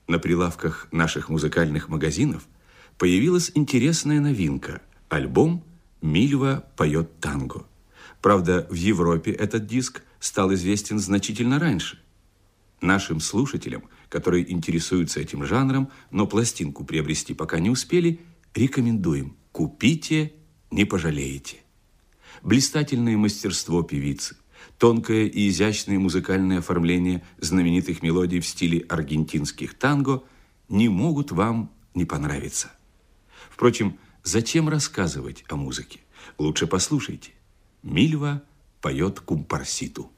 На прилавках наших музыкальных магазинов появилась интересная новинка – альбом «Мильва поет танго». Правда, в Европе этот диск стал известен значительно раньше. Нашим слушателям, которые интересуются этим жанром, но пластинку приобрести пока не успели, рекомендуем – купите, не пожалеете. Блистательное мастерство певицы, тонкое и изящное музыкальное оформление знаменитых мелодий в стиле аргентинских танго не могут вам не понравиться. Впрочем, зачем рассказывать о музыке? Лучше послушайте. Мильва поет кумпарситу.